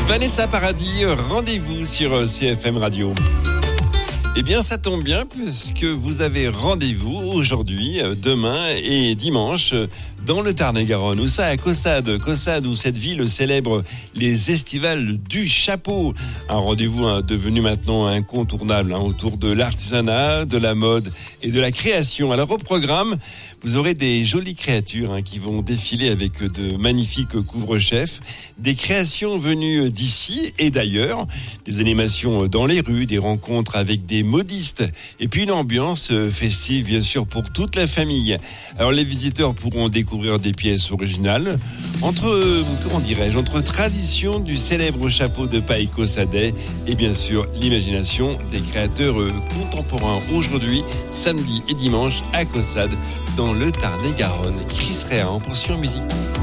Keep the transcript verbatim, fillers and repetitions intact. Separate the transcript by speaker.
Speaker 1: Vanessa Paradis, rendez-vous sur C F M Radio. Eh bien, ça tombe bien puisque vous avez rendez-vous aujourd'hui, demain et dimanche dans le Tarn-et-Garonne. Où ça, à Caussade. Caussade, où cette ville célèbre les estivales du chapeau. Un rendez-vous hein, devenu maintenant incontournable hein, autour de l'artisanat, de la mode et de la création. Alors, au programme, vous aurez des jolies créatures hein, qui vont défiler avec de magnifiques couvre-chefs, des créations venues d'ici et d'ailleurs, des animations dans les rues, des rencontres avec des modistes et puis une ambiance festive bien sûr pour toute la famille. Alors les visiteurs pourront découvrir des pièces originales entre, comment dirais-je, entre tradition du célèbre chapeau de paille caussadais et bien sûr l'imagination des créateurs contemporains aujourd'hui, samedi et dimanche à Caussade dans le Tarn-et-Garonne. Chris Rea en portion musique.